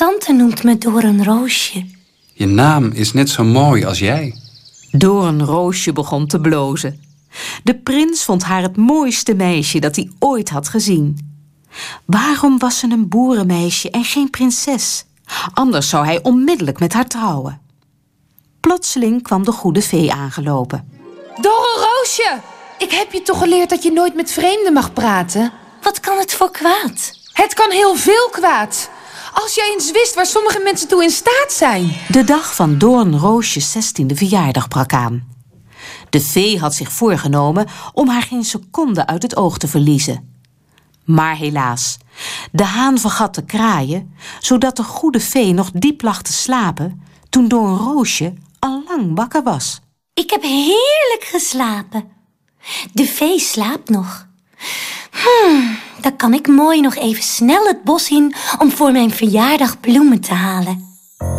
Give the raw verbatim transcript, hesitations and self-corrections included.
tante noemt me Doornroosje. Je naam is net zo mooi als jij. Doornroosje begon te blozen. De prins vond haar het mooiste meisje dat hij ooit had gezien. Waarom was ze een boerenmeisje en geen prinses? Anders zou hij onmiddellijk met haar trouwen. Plotseling kwam de goede vee aangelopen. Doornroosje, ik heb je toch geleerd dat je nooit met vreemden mag praten? Wat kan het voor kwaad? Het kan heel veel kwaad. Als jij eens wist waar sommige mensen toe in staat zijn. De dag van Doornroosjes zestiende verjaardag brak aan. De vee had zich voorgenomen om haar geen seconde uit het oog te verliezen. Maar helaas, de haan vergat te kraaien, zodat de goede vee nog diep lag te slapen toen Doornroosje al lang wakker was. Ik heb heerlijk geslapen. De vee slaapt nog. Hmm, dan kan ik mooi nog even snel het bos in om voor mijn verjaardag bloemen te halen.